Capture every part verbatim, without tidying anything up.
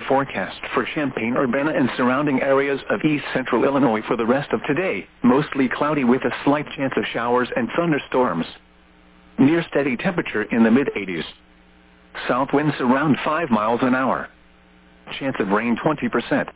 forecast for Champaign-Urbana and surrounding areas of east central Illinois for the rest of today. Mostly cloudy with a slight chance of showers and thunderstorms. Near steady temperature in the mid eighties. South winds around five miles an hour. Chance of rain twenty percent.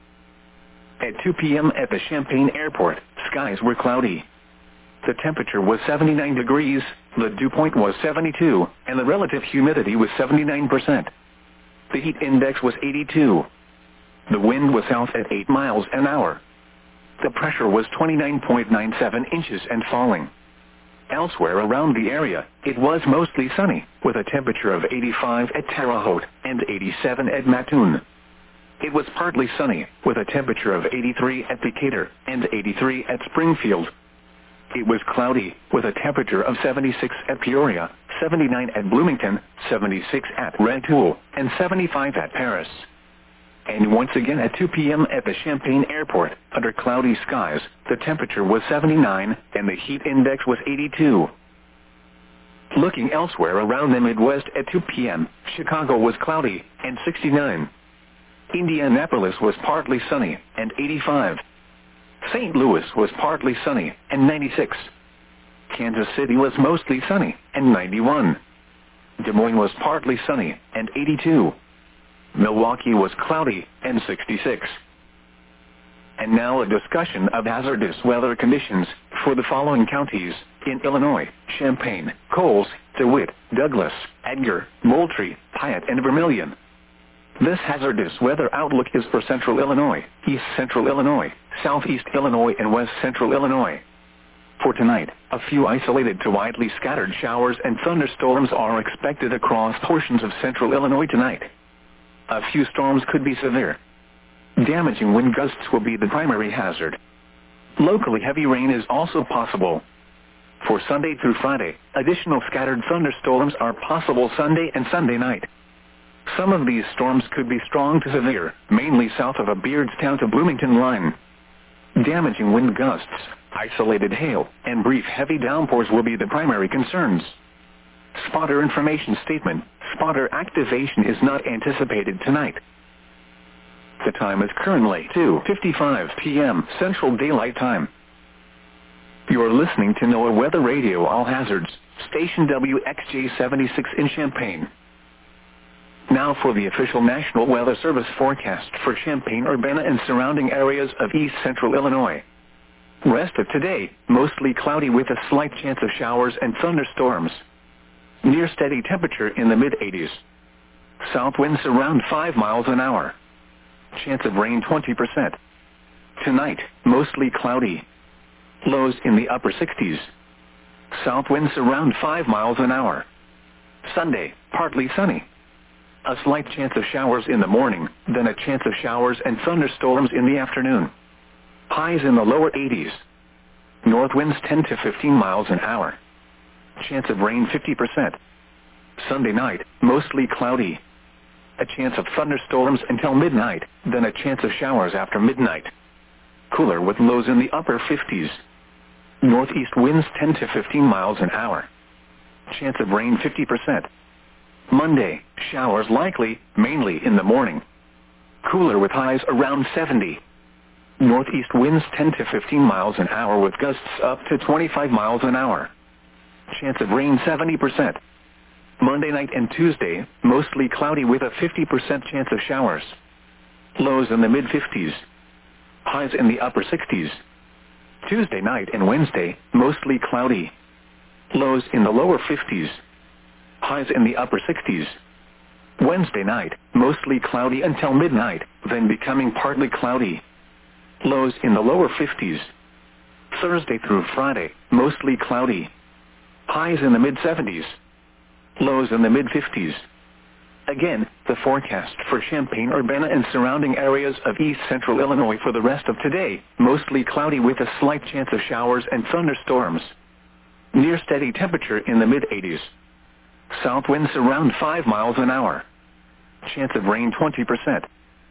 At two p m at the Champaign Airport, skies were cloudy. The temperature was seventy-nine degrees, the dew point was seventy-two, and the relative humidity was seventy-nine percent. The heat index was eighty-two. The wind was south at eight miles an hour. The pressure was twenty-nine point nine seven inches and falling. Elsewhere around the area, it was mostly sunny, with a temperature of eighty-five at Terre Haute and eighty-seven at Mattoon. It was partly sunny, with a temperature of eighty-three at Decatur and eighty-three at Springfield. It was cloudy, with a temperature of seventy-six at Peoria, seventy-nine at Bloomington, seventy-six at Rantoul, and seventy-five at Paris. And once again at two p m at the Champaign Airport, under cloudy skies, the temperature was seventy-nine, and the heat index was eighty-two. Looking elsewhere around the Midwest at two p m, Chicago was cloudy, and sixty-nine. Indianapolis was partly sunny, and eighty-five. Saint Louis was partly sunny, and ninety-six. Kansas City was mostly sunny, and ninety-one. Des Moines was partly sunny, and eighty-two. Milwaukee was cloudy, and sixty-six. And now a discussion of hazardous weather conditions for the following counties in Illinois: Champaign, Coles, DeWitt, Douglas, Edgar, Moultrie, Piatt, and Vermilion. This hazardous weather outlook is for central Illinois, east central Illinois, southeast Illinois, and west central Illinois. For tonight, a few isolated to widely scattered showers and thunderstorms are expected across portions of central Illinois tonight. A few storms could be severe. Damaging wind gusts will be the primary hazard. Locally heavy rain is also possible. For Sunday through Friday, additional scattered thunderstorms are possible Sunday and Sunday night. Some of these storms could be strong to severe, mainly south of a Beardstown to Bloomington line. Damaging wind gusts, isolated hail, and brief heavy downpours will be the primary concerns. Spotter information statement: spotter activation is not anticipated tonight. The time is currently two fifty-five p m Central Daylight Time. You are listening to NOAA Weather Radio All Hazards, station W X J seventy-six in Champaign. Now for the official National Weather Service forecast for Champaign-Urbana and surrounding areas of east central Illinois. Rest of today, mostly cloudy with a slight chance of showers and thunderstorms. Near steady temperature in the mid eighties. South winds around five miles an hour. Chance of rain twenty percent. Tonight, mostly cloudy. Lows in the upper sixties. South winds around five miles an hour. Sunday, partly sunny. A slight chance of showers in the morning, then a chance of showers and thunderstorms in the afternoon. Highs in the lower eighties. North winds ten to fifteen miles an hour. Chance of rain fifty percent. Sunday night, mostly cloudy. A chance of thunderstorms until midnight, then a chance of showers after midnight. Cooler with lows in the upper fifties. Northeast winds ten to fifteen miles an hour. Chance of rain fifty percent. Monday, showers likely, mainly in the morning. Cooler with highs around seventy. Northeast winds ten to fifteen miles an hour with gusts up to twenty-five miles an hour. Chance of rain seventy percent. Monday night and Tuesday, mostly cloudy with a fifty percent chance of showers. Lows in the mid fifties. Highs in the upper sixties. Tuesday night and Wednesday, mostly cloudy. Lows in the lower fifties. Highs in the upper sixties. Wednesday night, mostly cloudy until midnight, then becoming partly cloudy. Lows in the lower fifties. Thursday through Friday, mostly cloudy. Highs in the mid seventies. Lows in the mid fifties. Again, the forecast for Champaign-Urbana and surrounding areas of east central Illinois for the rest of today, mostly cloudy with a slight chance of showers and thunderstorms. Near steady temperature in the mid eighties. South winds around five miles an hour. Chance of rain twenty percent.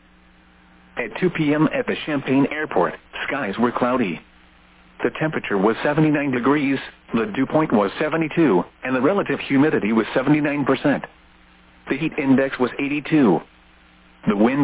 At two p m at the Champaign Airport, skies were cloudy. The temperature was seventy-nine degrees, the dew point was seventy-two, and the relative humidity was seventy-nine percent. The heat index was eighty-two. The wind